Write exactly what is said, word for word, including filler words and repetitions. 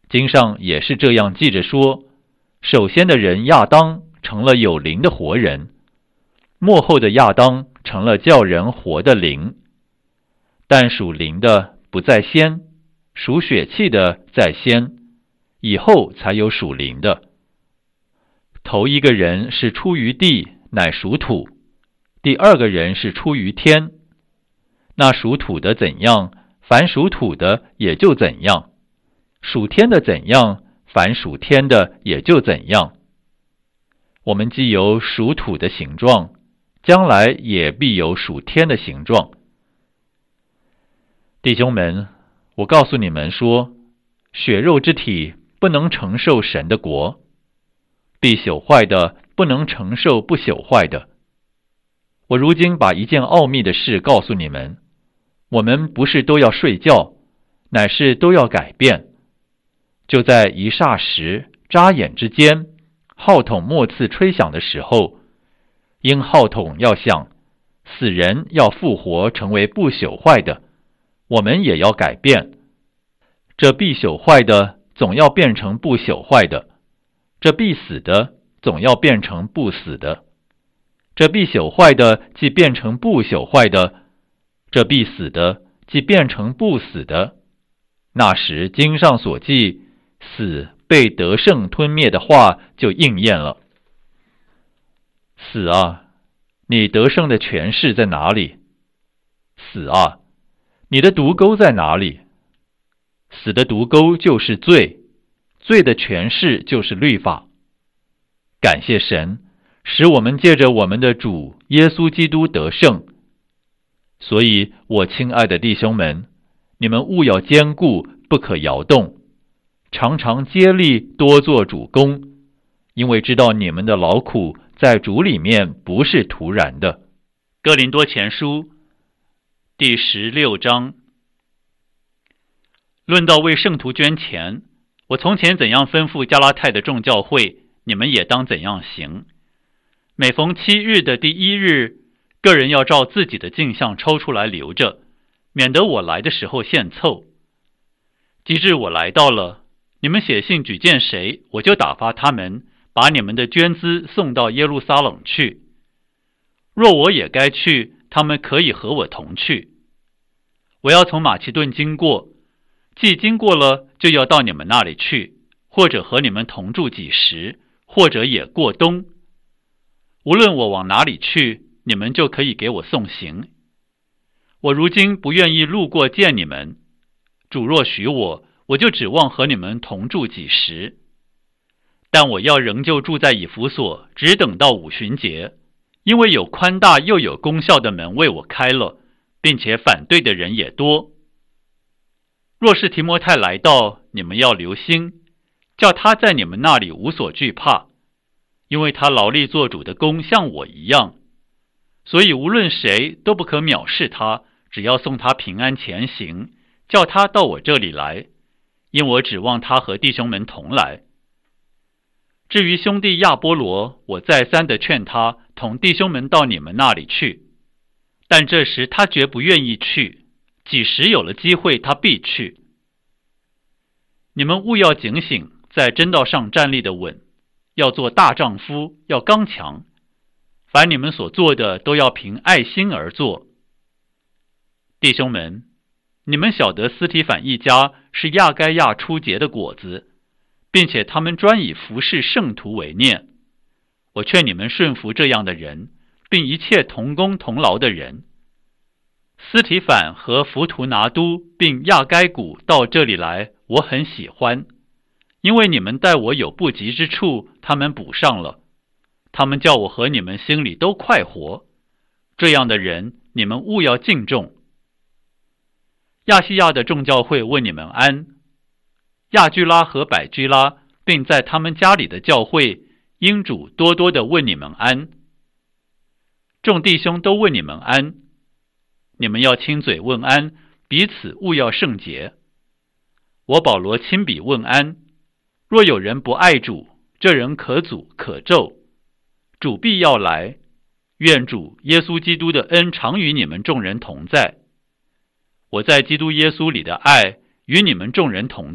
经上也是这样记着说，首先的人亚当成了有灵的活人，末后的亚当成了叫人活的灵。但属灵的不在先，属血气的在先，以后才有属灵的。头一个人是出于地，乃属土；第二个人是出于天。那属土的怎样，凡属土的也就怎样；属天的怎样，凡属天的也就怎样。我们既有属土的形状，将来也必有属天的形状。弟兄们，我告诉你们说，血肉之体不能承受神的国，必朽坏的不能承受不朽坏的。我如今把一件奥秘的事告诉你们，我们不是都要睡觉，乃是都要改变。就在一霎时眨眼之间，号筒末次吹响的时候，因号筒要响，死人要复活成为不朽坏的，我们也要改变。这必朽坏的总要变成不朽坏的，这必死的总要变成不死的。这必朽坏的既变成不朽坏的，这必死的既变成不死的。那时经上所记，死被得胜吞灭的话就应验了。死啊，你得胜的权势在哪里？死啊，你的毒钩在哪里？死的毒钩就是罪，罪的权势就是律法。感谢神，使我们借着我们的主耶稣基督得胜。所以我亲爱的弟兄们，你们务要坚固，不可摇动，常常竭力多做主工，因为知道你们的劳苦在主里面不是徒然的。哥林多前书第十六章。论到为圣徒捐钱，我从前怎样吩咐加拉太的众教会，你们也当怎样行。每逢七日的第一日，个人要照自己的镜像抽出来留着，免得我来的时候献凑。及至我来到了，你们写信举荐谁，我就打发他们把你们的捐资送到耶路撒冷去。若我也该去，他们可以和我同去。我要从马其顿经过，既经过了，就要到你们那里去，或者和你们同住几时，或者也过冬。无论我往哪里去，你们就可以给我送行。我如今不愿意路过见你们，主若许我，我就指望和你们同住几时。但我要仍旧住在以弗所，只等到五旬节，因为有宽大又有功效的门为我开了，并且反对的人也多。若是提摩太来到，你们要留心，叫他在你们那里无所惧怕，因为他劳力做主的工像我一样，所以无论谁都不可藐视他，只要送他平安前行，叫他到我这里来，因我指望他和弟兄们同来。至于兄弟亚波罗，我再三的劝他同弟兄们到你们那里去，但这时他绝不愿意去，几时有了机会，他必去。你们务要警醒，在真道上站立的稳，要做大丈夫，要刚强。凡你们所做的，都要凭爱心而做。弟兄们，你们晓得斯提反一家是亚该亚出结的果子，并且他们专以服侍圣徒为念。我劝你们顺服这样的人，并一切同工同劳的人。斯提反和弗图拿都并亚该古到这里来，我很喜欢，因为你们待我有不及之处，他们补上了。他们叫我和你们心里都快活。这样的人，你们务要敬重。亚细亚的众教会问你们安。亚居拉和百居拉并在他们家里的教会，因主多多的问你们安。众弟兄都问你们安。你们要亲嘴问安，彼此务要圣洁。我保罗亲笔问安。若有人不爱主，这人可诅可咒。主必要来，愿主耶稣基督的恩常与你们众人同在。我在基督耶稣里的爱与你们众人同在。